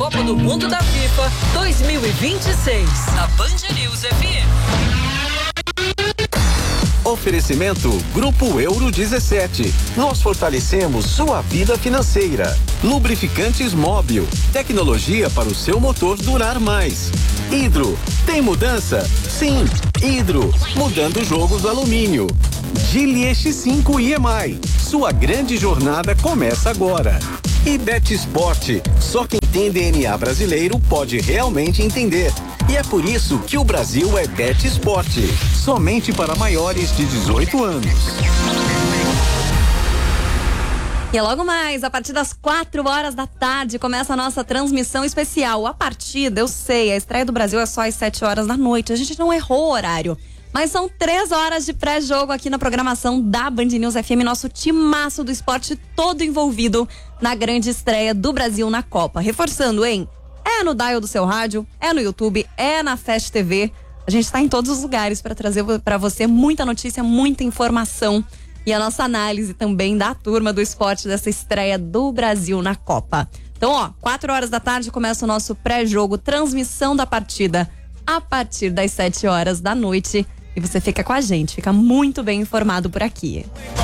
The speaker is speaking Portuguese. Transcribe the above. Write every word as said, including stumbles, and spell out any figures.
Copa do Mundo da FIFA dois mil e vinte e seis. Na Band News F M. Oferecimento Grupo Euro dezessete. Nós fortalecemos sua vida financeira. Lubrificantes Móbil. Tecnologia para o seu motor durar mais. Hidro. Tem mudança? Sim. Hidro. Mudando o jogo do alumínio. Geely X cinco I M I. Sua grande jornada começa agora. E Bet Sport. Só quem tem D N A brasileiro pode realmente entender. E é por isso que o Brasil é Bet Sport. Somente para maiores de dezoito anos. E logo mais, a partir das quatro horas da tarde, começa a nossa transmissão especial. A partida, eu sei, a estreia do Brasil é só às sete horas da noite. A gente não errou o horário. Mas são três horas de pré-jogo aqui na programação da Band News F M. Nosso timaço do esporte todo envolvido na grande estreia do Brasil na Copa. Reforçando, hein? É no dial do seu rádio, é no YouTube, é na Fast T V. A gente está em todos os lugares para trazer para você muita notícia, muita informação e a nossa análise também da turma do esporte dessa estreia do Brasil na Copa. Então, ó, quatro horas da tarde começa o nosso pré-jogo, transmissão da partida a partir das sete horas da noite. E você fica com a gente, fica muito bem informado por aqui.